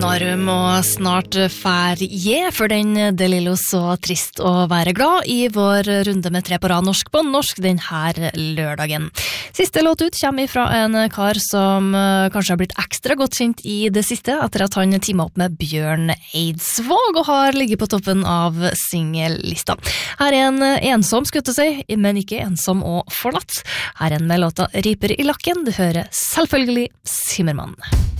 Narum og snart ferie for den De Lillo så trist å være glad i vår runde med 3 på rad norsk på norsk den her lørdagen. Siste låt ut kommer fra en kar som kanskje har blitt ekstra godt kjent i det siste etter at han teamet opp med Bjørn Eidsvåg og har ligget på toppen av singellista. Her er en ensom skutte seg, men ikke ensom og forlatt. Her er en med låta Riper i lakken, du hører selvfølgelig Simmermann.